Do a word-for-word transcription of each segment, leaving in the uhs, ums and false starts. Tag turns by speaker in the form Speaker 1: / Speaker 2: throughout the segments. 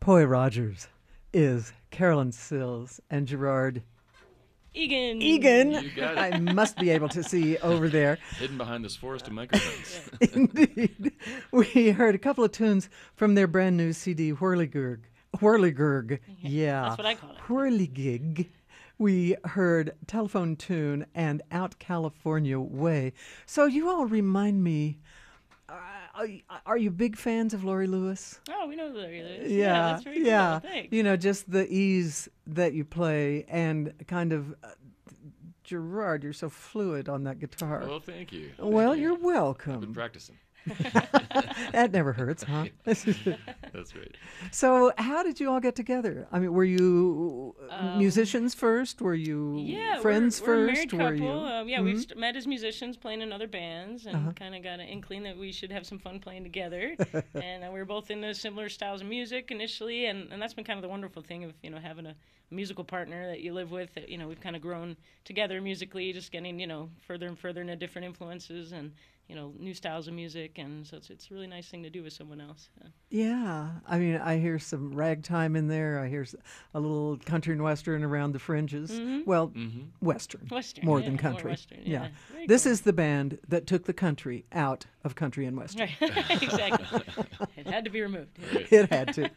Speaker 1: Poy Rogers is Carolyn Sills and Gerard
Speaker 2: Egan.
Speaker 1: Egan.
Speaker 3: You got it.
Speaker 1: I must be able to see over there.
Speaker 3: Hidden behind this forest of microphones.
Speaker 1: Indeed. We heard a couple of tunes from their brand new C D, Whirligurg. Whirligurg. Yeah.
Speaker 2: That's what I call it.
Speaker 1: Whirligig. We heard Telephone Tune and Out California Way. So you all remind me, uh, are, are you big fans of Laurie Lewis?
Speaker 2: Oh, we know Larry Lewis.
Speaker 1: Yeah,
Speaker 2: Yeah, that's very
Speaker 1: yeah.
Speaker 2: cool. Thanks.
Speaker 1: You know, just the ease that you play and kind of, uh, Gerard, you're so fluid on that guitar.
Speaker 3: Well, thank you. Thank
Speaker 1: Well,
Speaker 3: you.
Speaker 1: you're
Speaker 3: I've been
Speaker 1: welcome.
Speaker 3: practicing.
Speaker 1: That never hurts, huh?
Speaker 3: That's right.
Speaker 1: So, how did you all get together? I mean, were you uh, musicians first? Were you
Speaker 2: Yeah,
Speaker 1: friends
Speaker 2: we're, we're a
Speaker 1: first?
Speaker 2: married
Speaker 1: Were
Speaker 2: couple.
Speaker 1: you?
Speaker 2: Um, yeah,
Speaker 1: Mhm.
Speaker 2: we've st- met as musicians playing in other bands and
Speaker 1: Uh-huh.
Speaker 2: kind of got an inkling that we should have some fun playing together. and uh, we were both into similar styles of music initially, and, and that's been kind of the wonderful thing of, you know, having a musical partner that you live with. That, you know, we've kind of grown together musically, just getting, you know, further and further into different influences and, you know, new styles of music, and so it's it's a really nice thing to do with someone else. Yeah.
Speaker 1: Yeah, I mean, I hear some ragtime in there. I hear s- a little country and western around the fringes. Well,
Speaker 3: Mm-hmm.
Speaker 1: western,
Speaker 2: Western,
Speaker 1: more
Speaker 2: yeah,
Speaker 1: than
Speaker 2: more
Speaker 1: country.
Speaker 2: Western, yeah. Very
Speaker 1: This
Speaker 2: cool.
Speaker 1: is the band that took the country out of country and western.
Speaker 2: Right. Exactly. It had to be removed.
Speaker 1: It had to.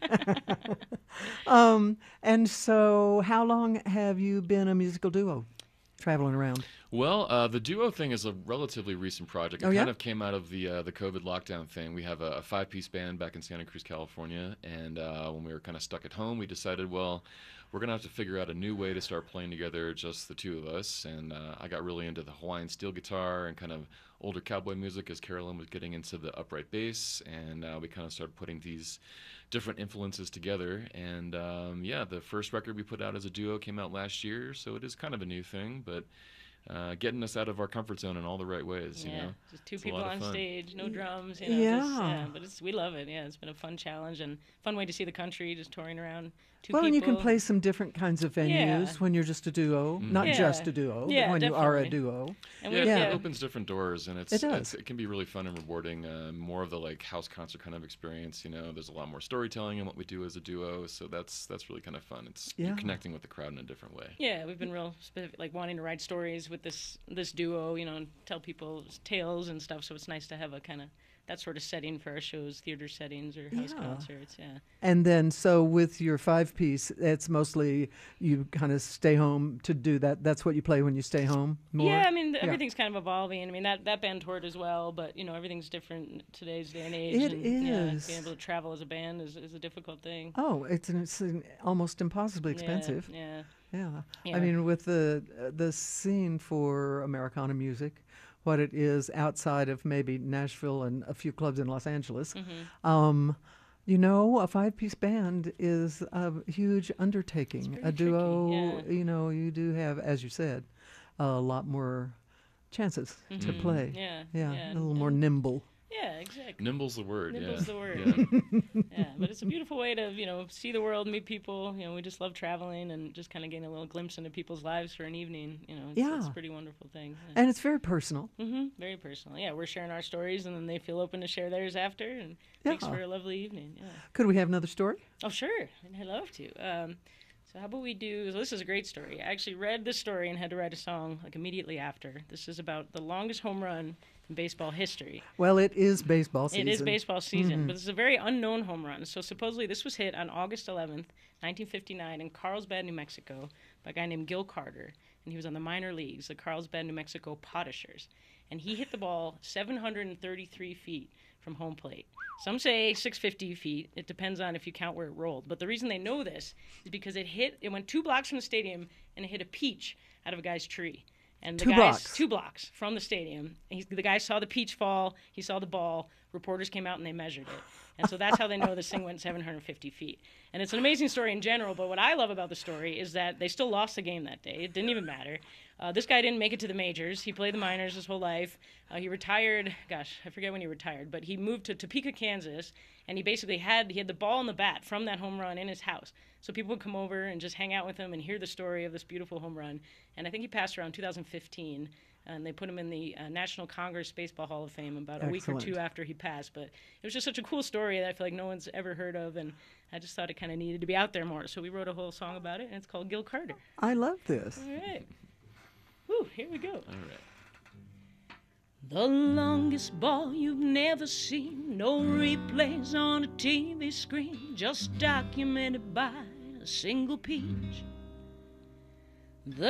Speaker 1: um, and so, how long have you been a musical duo, traveling around?
Speaker 3: Well, uh, the duo thing is a relatively recent project. It
Speaker 1: Oh, yeah?
Speaker 3: kind of came out of the uh, the COVID lockdown thing. We have a, a five-piece band back in Santa Cruz, California, and uh, when we were kind of stuck at home, we decided, well, we're going to have to figure out a new way to start playing together, just the two of us. And uh, I got really into the Hawaiian steel guitar and kind of older cowboy music as Carolyn was getting into the upright bass, and uh, we kind of started putting these different influences together. And um, yeah, the first record we put out as a duo came out last year, so it is kind of a new thing, but uh, getting us out of our comfort zone in all the right ways, you
Speaker 2: Yeah,
Speaker 3: know?
Speaker 2: just two
Speaker 3: It's a
Speaker 2: people
Speaker 3: lot of
Speaker 2: on
Speaker 3: fun.
Speaker 2: stage, no drums, you know.
Speaker 1: Yeah.
Speaker 2: Just, yeah, but it's we love it. Yeah, it's been a fun challenge and fun way to see the country, just touring around. Two
Speaker 1: Well, and you can
Speaker 2: people.
Speaker 1: play some different kinds of venues
Speaker 2: Yeah.
Speaker 1: when you're just a duo, not
Speaker 2: Yeah.
Speaker 1: just a duo,
Speaker 2: Yeah,
Speaker 1: but when you are a
Speaker 2: definitely.
Speaker 1: duo.
Speaker 2: And
Speaker 3: Yeah,
Speaker 2: we,
Speaker 3: it
Speaker 1: Yeah.
Speaker 3: opens different doors, and it's
Speaker 1: It does.
Speaker 3: It's, it can be really fun and rewarding. Uh, more of the like house concert kind of experience. You know, there's a lot more storytelling in what we do as a duo, so that's that's really kind of fun. It's
Speaker 1: Yeah.
Speaker 3: you're connecting with the crowd in a different way.
Speaker 2: Yeah, we've been real specific, like wanting to write stories with this this duo, you know, and tell people tales and stuff. So it's nice to have a kind of that sort of setting for our shows, theater settings or house
Speaker 1: Yeah.
Speaker 2: concerts. Yeah.
Speaker 1: And then, so with your five piece, it's mostly you kind of stay home to do that. That's what you play when you stay home more?
Speaker 2: Yeah, I mean, th-
Speaker 1: Yeah.
Speaker 2: everything's kind of evolving. I mean, that, that band toured as well, but, you know, everything's different in today's day and age.
Speaker 1: It
Speaker 2: and, Yeah,
Speaker 1: is.
Speaker 2: being able to travel as a band is, is a difficult thing.
Speaker 1: Oh, it's, an, it's an almost impossibly expensive.
Speaker 2: Yeah.
Speaker 1: Yeah.
Speaker 2: Yeah.
Speaker 1: I mean, with the uh, the scene for Americana music, what it is outside of maybe Nashville and a few clubs in Los Angeles,
Speaker 2: Mm-hmm.
Speaker 1: um, you know, a five-piece band is a huge undertaking.
Speaker 2: pretty
Speaker 1: A duo,
Speaker 2: tricky, yeah.
Speaker 1: you know, you do have, as you said, a lot more chances to
Speaker 2: Mhm.
Speaker 1: play.
Speaker 2: Yeah.
Speaker 1: Yeah,
Speaker 2: yeah,
Speaker 1: a little
Speaker 2: and-
Speaker 1: more nimble.
Speaker 2: Yeah, exactly.
Speaker 3: Nimble's the word.
Speaker 2: Nimble's
Speaker 3: yeah.
Speaker 2: the word.
Speaker 3: Yeah.
Speaker 2: Yeah, but it's a beautiful way to, you know, see the world, meet people. You know, we just love traveling and just kind of getting a little glimpse into people's lives for an evening. You know, it's, it's
Speaker 1: Yeah.
Speaker 2: a pretty wonderful thing.
Speaker 1: And it's very personal.
Speaker 2: hmm Very personal. Yeah, we're sharing our stories, and then they feel open to share theirs after, and makes
Speaker 1: Yeah.
Speaker 2: for a lovely evening. Yeah.
Speaker 1: Could we have another story?
Speaker 2: Oh, sure. I'd love to. Um, so how about we do, so this is a great story. I actually read this story and had to write a song like immediately after. This is about the longest home run in baseball history.
Speaker 1: Well, it is baseball season.
Speaker 2: It is baseball season,
Speaker 1: Mhm.
Speaker 2: but this is a very unknown home run. So supposedly this was hit on August eleventh, nineteen fifty-nine in Carlsbad, New Mexico by a guy named Gil Carter, and he was on the minor leagues, the Carlsbad, New Mexico Potishers. And he hit the ball seven hundred thirty-three feet from home plate. Some say six hundred fifty feet. It depends on if you count where it rolled. But the reason they know this is because it hit, it went two blocks from the stadium and it hit a peach out of a guy's tree. And the
Speaker 1: Two
Speaker 2: guys,
Speaker 1: blocks.
Speaker 2: Two blocks from the stadium. He's, the guy saw the peach fall. He saw the ball. Reporters came out and they measured it. And so that's how they know this thing went seven hundred fifty feet. And it's an amazing story in general, but what I love about the story is that they still lost the game that day. It didn't even matter. Uh, this guy didn't make it to the majors. He played the minors his whole life. Uh, he retired, gosh, I forget when he retired, but he moved to Topeka, Kansas, and he basically had, he had the ball and the bat from that home run in his house. So people would come over and just hang out with him and hear the story of this beautiful home run. And I think he passed around two thousand fifteen. and they put him in the uh, National Congress Baseball Hall of Fame about a week or
Speaker 1: Excellent.
Speaker 2: two after he passed. But it was just such a cool story that I feel like no one's ever heard of, and I just thought it kind of needed to be out there more. So we wrote a whole song about it, and it's called Gil Carter.
Speaker 1: I love this.
Speaker 2: All right. Woo, here we go.
Speaker 3: All right.
Speaker 2: The longest ball you've never seen, no replays on a T V screen, just documented by a single page. The